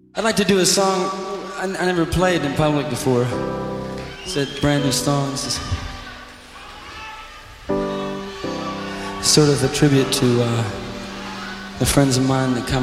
I'd like to do a song I never played in public before. It's a brand new song. It's sort of a tribute to the friends of mine that come